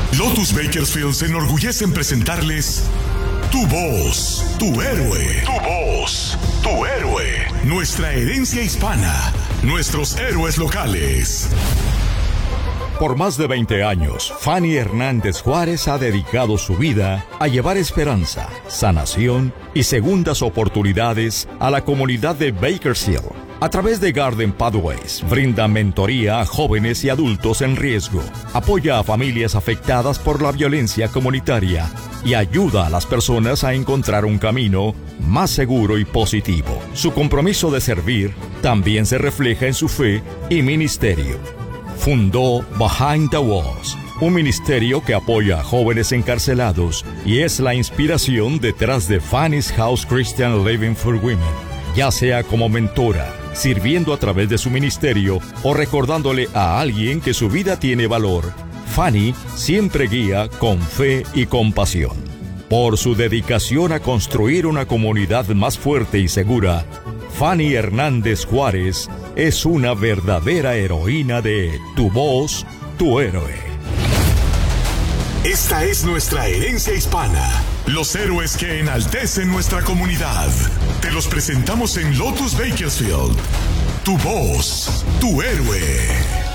Lotus Bakersfield se enorgullece en presentarles Tu Voz, Tu Héroe. Tu Voz, Tu Héroe. Nuestra herencia hispana, nuestros héroes locales. Por más de 20 años, Fanny Hernández Juárez ha dedicado su vida a llevar esperanza, sanación y segundas oportunidades a la comunidad de Bakersfield. A través de Garden Pathways, brinda mentoría a jóvenes y adultos en riesgo, apoya a familias afectadas por la violencia comunitaria y ayuda a las personas a encontrar un camino más seguro y positivo. Su compromiso de servir también se refleja en su fe y ministerio. Fundó Behind the Walls, un ministerio que apoya a jóvenes encarcelados y es la inspiración detrás de Fanny's House Christian Living for Women, ya sea como mentora, sirviendo a través de su ministerio o recordándole a alguien que su vida tiene valor. Fanny siempre guía con fe y compasión. Por su dedicación a construir una comunidad más fuerte y segura, Fanny Hernández Juárez es una verdadera heroína de Tu Voz, Tu Héroe. Esta es nuestra herencia hispana. Los héroes que enaltecen nuestra comunidad. Te los presentamos en Lotus Bakersfield. Tu Voz, Tu Héroe.